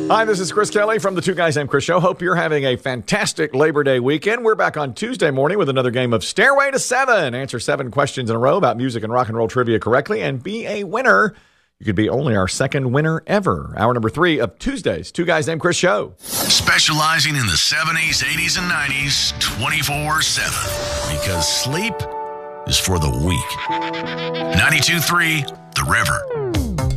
Hi, this is Chris Kelly from the Two Guys Named Chris Show. Hope you're having a fantastic Labor Day weekend. We're back on Tuesday morning with another game of Stairway to Seven. Answer 7 questions in a row about music and rock and roll trivia correctly and be a winner. You could be only our second winner ever. Hour number 3 of Tuesday's Two Guys Named Chris Show. Specializing in the 70s, 80s, and 90s 24/7. Because sleep is for the weak. 92.3 The River.